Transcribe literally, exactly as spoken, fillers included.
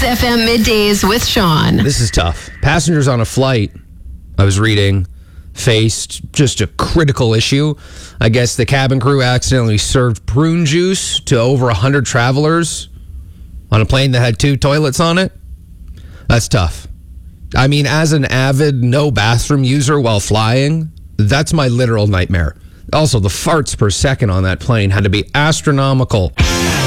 F M Middays with Sean. This is tough. Passengers on a flight, I was reading, faced just a critical issue. I guess the cabin crew accidentally served prune juice to over one hundred travelers on a plane that had two toilets on it. That's tough. I mean, as an avid no bathroom user while flying, that's my literal nightmare. Also, the farts per second on that plane had to be astronomical.